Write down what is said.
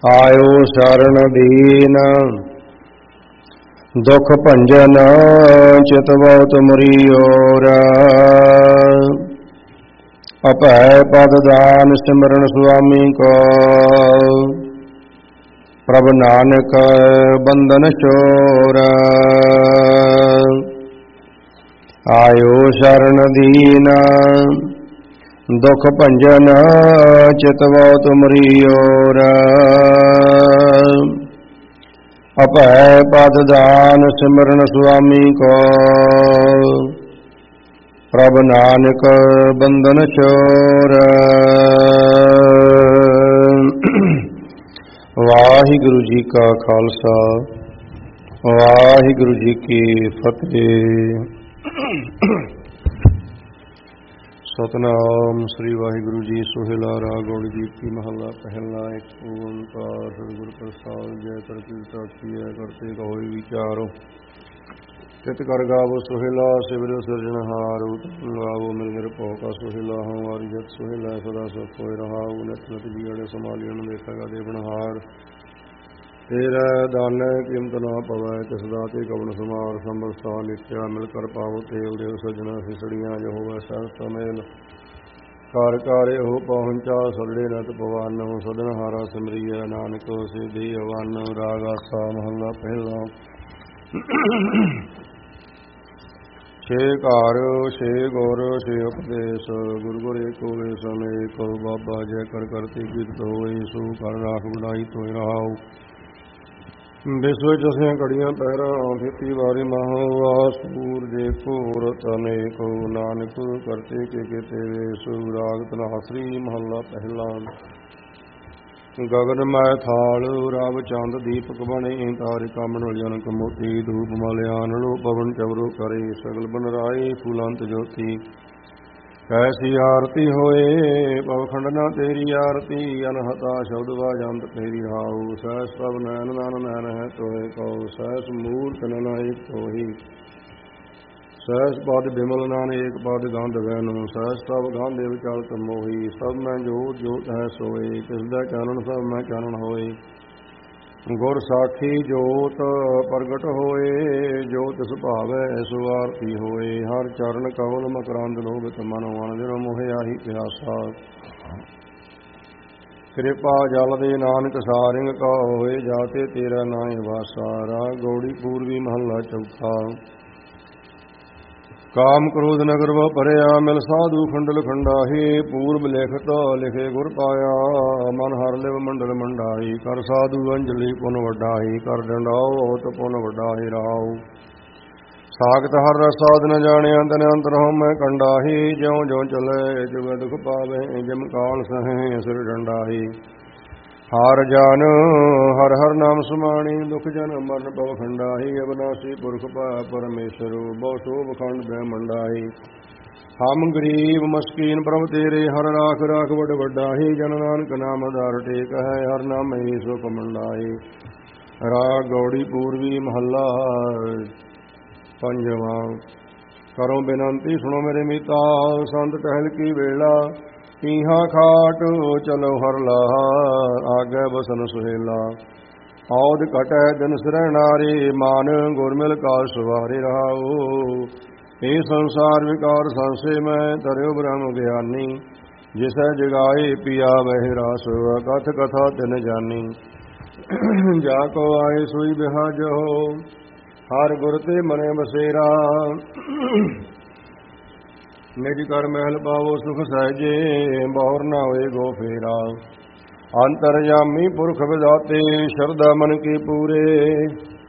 ਆਇਓ ਸ਼ਰਨ ਦੀਨ ਦੁਖ ਭੰਜਨ ਚਿਤ ਬਹੁਤ ਮੁਰੀ ਔਰ ਅਭੈ ਪਦ ਦਾਨ ਸਿਮਰਨ ਸੁਆਮੀ ਕੋ ਪ੍ਰਭ ਨਾਨਕ ਬੰਧਨ ਚੋਰ ਆਇਓ ਸ਼ਰਨ ਦੀਨ ਦੁਖ ਭੰਜਨ ਚਿਤ ਬਹੁਤ ਮੁਰੀ ਔਰ ਅਭੈ ਪਦ ਦਾਨ ਸਿਮਰਨ ਸੁਆਮੀ ਕੋ ਪ੍ਰਭ ਨਾਨਕ ਬੰਧਨ ਚੋਰ। ਵਾਹਿਗੁਰੂ ਜੀ ਕਾ ਖਾਲਸਾ ਵਾਹਿਗੁਰੂ ਜੀ ਕੀ ਫਤਿਹ। ਸਤਿਨਾਮ ਸ੍ਰੀ ਵਾਹਿਗੁਰੂ ਜੀ। ਸੋਹਿਲਾ ਰਾਗ ਗੌੜ ਗੀਤੀ ਮਹੱਲਾ ਪਹਿਲਾ। ਇੱਕ ਓੰਕਾਰ ਸਤਿਗੁਰ ਪ੍ਰਸਾਦਿ ਜੈ ਕਰਤਾ ਕੀਆ ਕਰਤੇ ਹੋਏ ਵਿਚਾਰੋ ਚਿਤ ਕਰ ਗਾਵੋ ਸੋਹਿਲਾ ਸਿਵਰ ਸਿਰਜਣਹਾਰ ਗਾਵੋ ਮਿਲ ਮਿਰ ਭਉ ਕਾ ਸੋਹਿਲਾ ਹਉ ਵਾਰੀ ਜਤ ਸੋਹਿਲਾ ਸਦਾ ਸੁਖ ਹੋਇ ਰਹਾਉ ਨਿਤ ਨਿਤ ਜੀੜੇ ਸੰਭਾਲਿਓ ਦੇਖਾਗਾ ਦੇਵਨਹਾਰ ਤੇਰਾ ਦਾਨੈ ਕੀਮਤ ਨਾ ਪਵੈ ਤਿਸ ਦਾਤੇ ਕਵਣ ਸਮਾਰ ਸੰਭਸਤਾ ਨਿਤਿਆ ਮਿਲ ਕਰ ਪਾਵੋ ਤੇਲ ਦੇਵ ਸਜਣਾ ਸਿਸੜੀਆਂ ਜੋ ਹੋਵੈ ਸਹਸ ਮੇਲ ਕਾਰ ਕਾਰੇ ਹੋ ਪਹੁੰਚਾ ਸੜੇ ਨਤ ਪਵਨ ਸਦਨ ਹਾਰਾ ਸਿਮਰੀਐ ਨਾਨਕ ਸਿਧੀ ਅਵਨ। ਰਾਗ ਆਸਾ ਮਹੱਲਾ ਪਹਿਲਾ। ਛੇ ਘਰ ਛੇ ਗੁਰ ਛੇ ਉਪਦੇਸ਼ ਗੁਰ ਗੁਰ ਏਕੋ ਵੇਸ ਅਨੇਕ ਬਾਬਾ ਜੈ ਕਰ ਕਰਤੀ ਕੀਰਤ ਹੋਈ ਸੋ ਕਰ ਰਾਖ ਬਣਾਈ ਤੋਇ ਰਹਾਉ। ਵਿਸ਼ਵ ਵਿੱਚ ਅਸੀਂ ਘੜੀਆਂ ਪਹਿਰਾਂ ਖੇਤੀ ਵਾਰੀ ਮਹਾਵਾਸ ਪੂਰ ਦੇਖੋ ਰਤ ਅਨੇਕ ਨਾਨਕ ਕਰਤੇ ਕੇ ਕੀਤੇ ਵੇਸ। ਰਾਗ ਧਨਾਸਰੀ ਮਹੱਲਾ ਪਹਿਲਾ। ਗਗਨ ਮੈ ਥਾਲ ਰਵ ਚੰਦ ਦੀਪਕ ਬਣੇ ਤਾਰਿਕਾ ਮਨੋਲ ਜਨਕ ਮੋਤੀ ਧੂਪ ਮਲਿਆਨ ਲੋ ਪਵਨ ਚਵਰੋ ਕਰੇ ਸਗਲ ਬਨਰਾਏ ਫੂਲੰਤ ਜੋਤੀ। ਕੈਸੀ ਆਰਤੀ ਹੋਏ ਪਵਖੰਡ ਨਾ ਤੇਰੀ ਆਰਤੀ ਅਨਹਤਾ ਸ਼ਬਦ ਵਾਜੰਤ ਤੇਰੀ ਹਾਉ। ਸਹਿਸ ਪ੍ਰਭ ਨੈਨ ਨਨ ਨੈਨ ਹੈ ਤੋਏ ਕਉ ਸਹਿਸ ਮੂਰਤ ਨਨ ਏਕ ਤੋਹੀ। ਸਹਿਸ ਪਦ ਬਿਮਲ ਨਾਨ ਏਕ ਪਦ ਗੰਧ ਵੈਨੁ ਸਹਿਸ ਪ੍ਰਭ ਗੰਧ ਵਿਚਲਤ ਮੋਹੀ। ਸਭ ਮੈਂ ਜੋਤ ਜੋਤ ਹੈ ਸੋਏ ਤਿਸ ਦਾ ਚਾਨਣ ਸਭ ਮੈਂ ਚਾਨਣ ਹੋਏ। ਗੁਰ ਸਾਖੀ ਜੋਤ ਪ੍ਰਗਟ ਹੋਏ ਜੋ ਤਿਸ ਭਾਵੈ ਸੋ ਆਰਤੀ ਹੋਏ। ਹਰ ਚਰਨ ਕਵਲ ਮਕਰੰਦ ਲੋਭਿਤ ਮਨ ਵਨ ਦਿਨ ਮੋਹਿ ਆਹੀ ਪਿਆਸਾ। ਕਿਰਪਾ ਜਲ ਦੇ ਨਾਨਕ ਸਾਰਿੰਗ ਕਾ ਹੋਏ ਜਾਤੇ ਤੇਰਾ ਨਾਇ ਵਾਸਾ। ਰਾਗ ਗੌੜੀ ਪੂਰਬੀ ਮਹੱਲਾ ਚੌਥਾ। ਕਾਮ ਕ੍ਰੋਧ ਨਗਰ ਵ ਭਰਿਆ ਮਿਲ ਸਾਧੂ ਖੰਡਲ ਖੰਡਾਹੀ। ਪੂਰਬ ਲਿਖਤ ਲਿਖੇ ਗੁਰ ਪਾਇਆ ਮਨ ਹਰ ਲਿਵ ਮੰਡਲ ਮੰਡਾਈ। ਕਰ ਸਾਧੂ ਅੰਜਲੀ ਪੁਨ ਵਡਾਈ ਕਰ ਡੰਡਾਓ ਤ ਪੁਨ ਵਡਾਈ ਰਾਉ। ਸਾਖਤ ਹਰ ਰਸਾਦ ਨ ਜਾਣਿਆ ਤਨ ਅੰਤਰ ਹਉ ਮੈਂ ਕੰਡਾਹੀ। ਜਿਉ ਜਿਉ ਚਲੇ ਜੁਗ ਦੁਖ ਪਾਵੇ ਜਿਮ ਕਾਲ ਸਹੈ ਸਿਰ ਡੰਡਾਹੀ। ਹਾਰ ਜਾਨ ਹਰ ਹਰ ਨਾਮ ਸੁਮਾਣੀ ਦੁਖ ਜਨ ਮਰਨ ਪਵ ਖੰਡਾਹੀ। ਅਬਨਾਸੀ ਪੁਰਖ ਪਾ ਪਰਮੇਸ਼ਰ ਬਹੁ ਸੋਭ ਖੰਡ ਬ੍ਰਹਮੰਡਾਹੀ। ਹਮ ਗਰੀਬ ਮਸਕੀਨ ਪ੍ਰਭ ਤੇਰੇ ਹਰ ਰਾਖ ਰਾਖ ਵਡ ਵੱਡਾਹੀ। ਜਨ ਨਾਨਕ ਨਾਮ ਆਧਾਰ ਟੇਕ ਹੈ ਹਰ ਨਾਮੇ ਸੁਖ ਮੰਡਾਹੀ। ਰਾਗ ਗੌੜੀ ਪੂਰਬੀ ਮਹੱਲਾ ਪੰਜਵਾਂ। ਕਰੋ ਬੇਨੰਤੀ ਸੁਣੋ ਮੇਰੇ ਮੀਤਾ ਸੰਤ ਟਹਿਲ ਕੀ ਵੇਲਾ। ਪੀਹਾ ਖਾਟ ਚਲੋ ਹਰ ਲਾਹਾ ਆਗੇ ਬਸਨ ਸੁਹੇਲਾ। ਔਦ ਘਟੈ ਦਿਨ ਸਿਰਹਿ ਨਾਰੀ ਮਾਨ ਗੁਰਮਿਲ ਕਾਲ ਸਵਾਰੇ ਰਹਾਉ। ਇਹ ਸੰਸਾਰ ਵਿਕਾਰ ਸੰਸੇ ਮੈਂ ਤਰਿਓ ਬ੍ਰਹਮ ਗਿਆਨੀ। ਜਿਸੈ ਜਗਾਏ ਪਿਆ ਵਹਿ ਰਾਸ ਕਥ ਕਥਾ ਤਿਨ ਜਾਨੀ। ਜਾ ਕੋ ਆਏ ਸੋਈ ਬਿਹਾਜ ਹੋ ਹਰ ਗੁਰ ਤੇ ਮਨੇ ਬਸੇਰਾ। ਨਿਜ ਕਰ ਮਹਿਲ ਪਾਵੋ ਸੁਖ ਸਹਿਜੇ ਬਹੁਰ ਨਾ ਹੋਏ ਗੋ ਫੇਰਾ। ਅੰਤਰਜਾਮੀ ਪੁਰਖ ਵਿਦਾਤੇ ਸ਼ਰਧਾ ਮਨ ਕੀ ਪੂਰੇ।